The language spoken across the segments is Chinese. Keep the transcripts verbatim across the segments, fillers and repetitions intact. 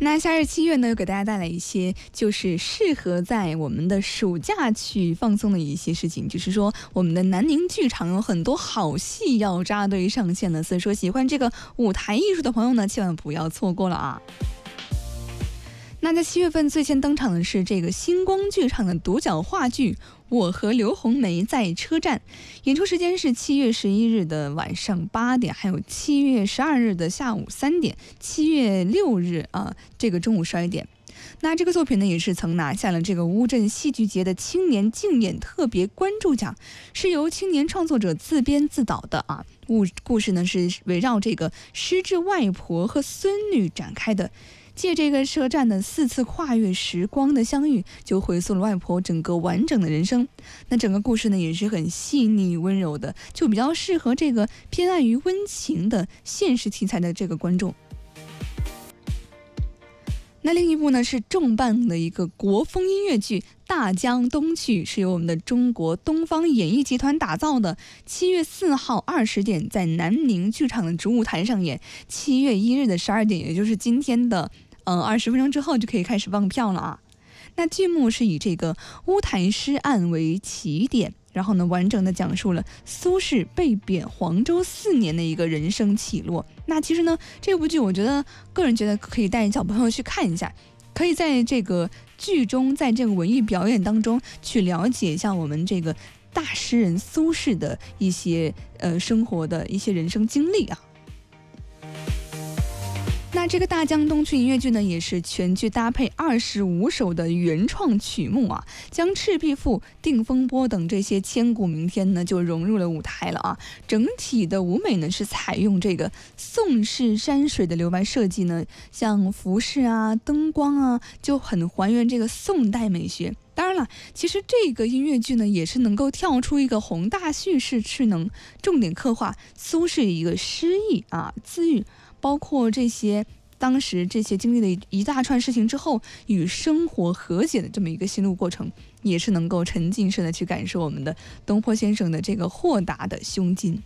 那夏日七月呢，又给大家带来一些就是适合在我们的暑假去放松的一些事情，就是说我们的南宁剧场有很多好戏要扎堆上线了，所以说喜欢这个舞台艺术的朋友呢，千万不要错过了啊。那在七月份最先登场的是这个星光剧场的独角话剧《我和刘红梅在车站》，演出时间是七月十一日的晚上八点，还有七月十二日的下午三点，七月六日啊这个中午十二点。那这个作品呢，也是曾拿下了这个乌镇戏剧节的青年竞演特别关注奖，是由青年创作者自编自导的啊。故故事呢是围绕这个失智外婆和孙女展开的。借这个车站的四次跨越时光的相遇，就回溯了外婆整个完整的人生。那整个故事呢，也是很细腻温柔的，就比较适合这个偏爱于温情的现实题材的这个观众。那另一部呢是重磅的一个国风音乐剧《大江东去》，是由我们的中国东方演艺集团打造的。七月四号二十点在南宁剧场的主舞台上演，七月一日的十二点，也就是今天的呃二十分钟之后就可以开始放票了啊。那剧目是以这个乌台诗案为起点，然后呢，完整的讲述了苏轼被贬黄州四年的一个人生起落。那其实呢，这部剧我觉得个人觉得可以带小朋友去看一下，可以在这个剧中，在这个文艺表演当中去了解一下我们这个大诗人苏轼的一些呃生活的一些人生经历啊。那这个大江东去音乐剧呢，也是全剧搭配二十五首的原创曲目啊，将《赤壁赋》《定风波》等这些千古名篇呢，就融入了舞台了啊。整体的舞美呢，是采用这个宋式山水的留白设计呢，像服饰啊、灯光啊，就很还原这个宋代美学。当然了，其实这个音乐剧呢，也是能够跳出一个宏大叙事，去能重点刻画苏轼一个诗意啊、自喻，包括这些当时这些经历了一大串事情之后与生活和解的这么一个心路过程，也是能够沉浸式的去感受我们的东坡先生的这个豁达的胸襟。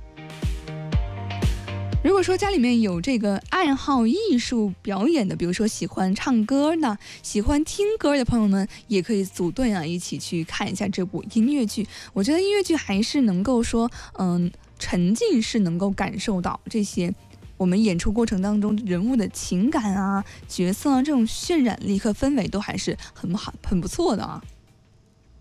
如果说家里面有这个爱好艺术表演的，比如说喜欢唱歌的、喜欢听歌的朋友们，也可以组队啊，一起去看一下这部音乐剧。我觉得音乐剧还是能够说，嗯，沉浸式能够感受到这些我们演出过程当中人物的情感啊、角色啊，这种渲染力和氛围都还是很好、很不错的啊。